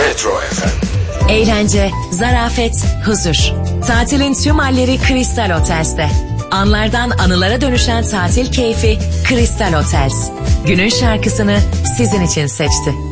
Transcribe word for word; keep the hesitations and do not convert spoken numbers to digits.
Metro F M. Eğlence, zarafet, huzur. Tatilin tüm halleri Crystal Hotels'te. Anlardan anılara dönüşen tatil keyfi Crystal Hotels. Günün şarkısını sizin için seçti.